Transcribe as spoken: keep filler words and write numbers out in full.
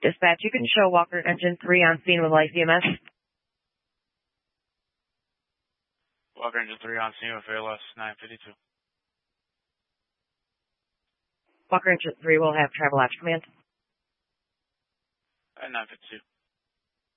Dispatch, you can show Walker Engine three on scene with Life E M S. Walker Engine three on scene with A L S nine fifty-two. Walker Engine three will have Travelodge Command. At nine fifty-two.